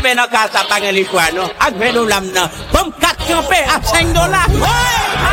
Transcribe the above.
campé dans casa pas les quoi non. Avec vélo l'âme non. Pomme 4 campé à $5. Ouais!